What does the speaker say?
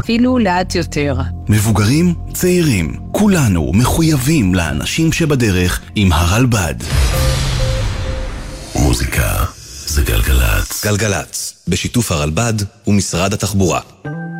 אפילו לאט יותר. מבוגרים, צעירים, כולנו מחויבים לאנשים שבדרך עם הרלב"ד. מוזיקה זה גלגלץ. גלגלץ, בשיתוף הרלב"ד ומשרד התחבורה.